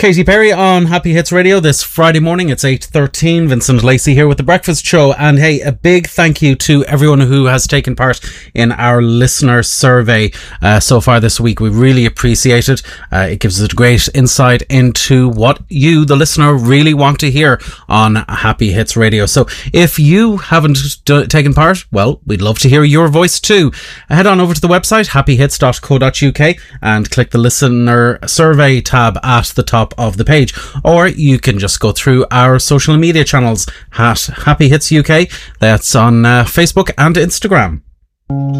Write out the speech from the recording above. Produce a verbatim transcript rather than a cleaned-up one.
Katy Perry on Happy Hits Radio this Friday morning. It's eight thirteen. Vincent Lacey here with The Breakfast Show. And hey, a big thank you to everyone who has taken part in our listener survey uh, so far this week. We really appreciate it. Uh, it gives us a great insight into what you, the listener, really want to hear on Happy Hits Radio. So if you haven't d- taken part, well, we'd love to hear your voice too. Head on over to the website, happy hits dot co dot uk, and click the listener survey tab at the top of the page, or you can just go through our social media channels at Happy Hits U K. That's on uh, Facebook and Instagram.